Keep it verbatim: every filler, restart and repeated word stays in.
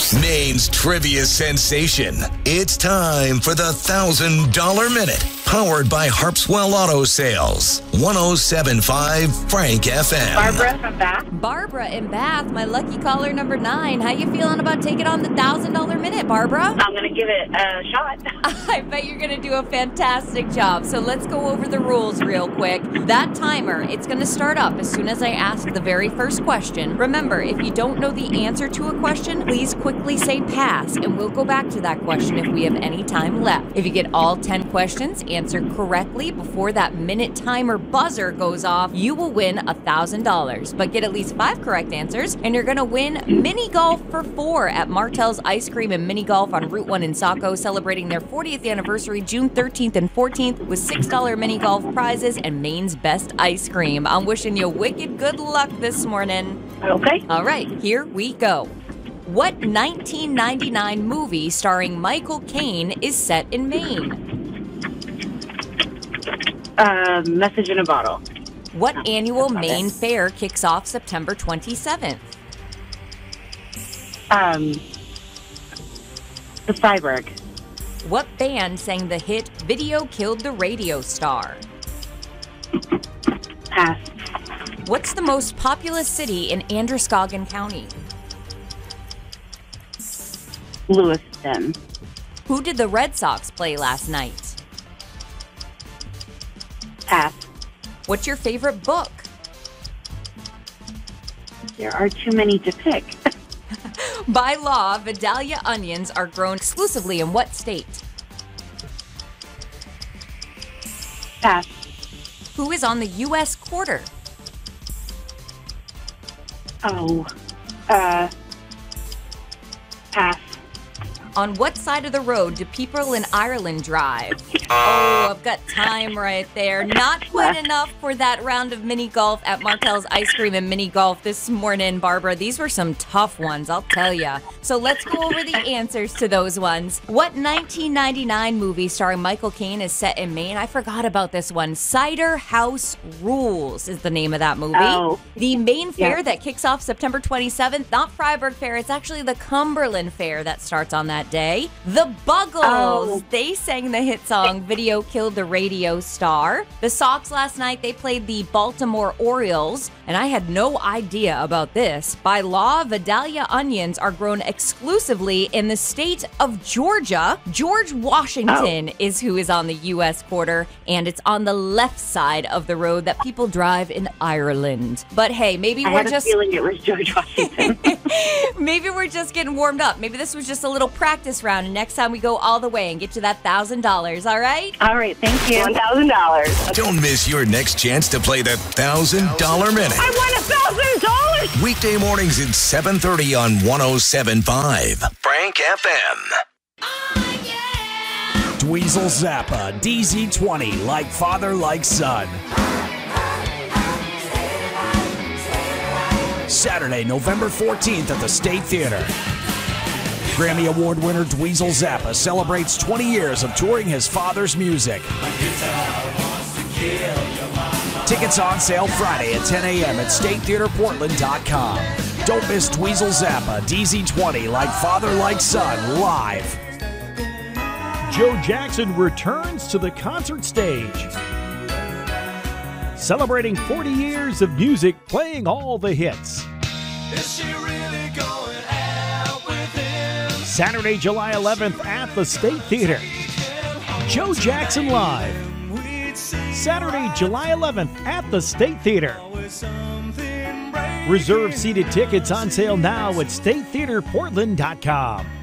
Maine's trivia sensation. It's time for the one thousand dollars Minute, powered by Harpswell Auto Sales. one oh seven point five Frank F M. Barbara from Bath. Barbara in Bath, my lucky caller number nine. How you feeling about taking on the one thousand dollars Minute, Barbara? I'm going to give it a shot. I bet you're going to do a fantastic job. So let's go over the rules real quick. That timer, it's going to start up as soon as I ask the very first question. Remember, if you don't know the answer to a question, please quickly say pass, and we'll go back to that question if we have any time left. If you get all ten questions answered correctly before that minute timer buzzer goes off, you will win one thousand dollars. But get at least five correct answers, and you're going to win mini golf for four at Martell's Ice Cream and Mini Golf on Route one in Saco, celebrating their fortieth anniversary June thirteenth and fourteenth with six dollars mini golf prizes and Maine's best ice cream. I'm wishing you wicked good luck this morning. Okay. All right, here we go. What nineteen ninety-nine movie starring Michael Caine is set in Maine? Uh, message in a bottle. What Oh, annual that's Maine it. fair kicks off September twenty-seventh? Um, the Cyberg. What band sang the hit Video Killed the Radio Star? Pass. What's the most populous city in Androscoggin County? Lewiston. Who did the Red Sox play last night? Pass. What's your favorite book? There are too many to pick. By law, Vidalia onions are grown exclusively in what state? Pass. Who is on the U S quarter? Oh. Uh. Pass. On what side of the road do people in Ireland drive? Oh, I've got time right there. Not quite enough for that round of mini golf at Martell's Ice Cream and Mini Golf this morning, Barbara. These were some tough ones, I'll tell ya. So let's go over the answers to those ones. What nineteen ninety-nine movie starring Michael Caine is set in Maine? I forgot about this one. Cider House Rules is the name of that movie. Oh. The Maine Fair Yeah. that kicks off September twenty-seventh, not Freiburg Fair, it's actually the Cumberland Fair that starts on that day. The Buggles, Oh. they sang the hit song Video Killed the Radio Star. The Sox last night, they played the Baltimore Orioles, and I had no idea about this. By law, Vidalia onions are grown exclusively in the state of Georgia. George Washington Oh. is who is on the U S quarter, and it's on the left side of the road that people drive in Ireland. But hey, maybe I we're had a just feeling it was George Washington. maybe we're just getting warmed up. Maybe this was just a little practice round, and next time we go all the way and get you that one thousand dollars, all right? All right, thank you. one thousand dollars. Don't miss your next chance to play the one thousand dollars Minute. I won one thousand dollars! Weekday mornings at seven thirty on one oh seven point five Frank F M. Dweezil Zappa, D Z twenty, like father, like son. Saturday, November fourteenth at the State Theater. Grammy Award winner Dweezil Zappa celebrates twenty years of touring his father's music. Tickets on sale Friday at ten a.m. at state theater portland dot com. Don't miss Dweezil Zappa, D Z twenty, like father, like son, live. Joe Jackson returns to the concert stage. Celebrating forty years of music, playing all the hits. Is she really going out with him? Saturday, July eleventh at the State Theater. Joe Jackson Live. Saturday, July eleventh at the State Theater. Reserve seated tickets on sale now at state theater portland dot com.